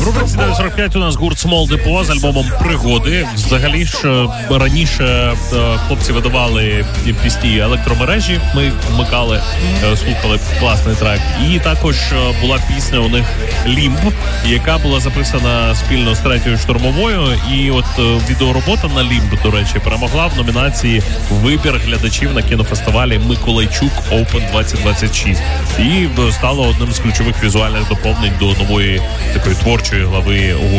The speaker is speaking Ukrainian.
В рубриці 945 у нас гурт Small Depot з альбомом «Пригоди». Взагалі ж раніше хлопці видавали пісні електромережі. Ми їх вмикали, слухали класний трек. І також була пісня у них «Лімб», яка була записана спільно з третьою штурмовою. І от відеоробота на «Лімб», до речі, перемогла в номінації «Вибір глядачів на кінофестивалі Миколайчук Open 2026». І стало одним з ключових візуальних доповнень до нової такої творчої глави гурту.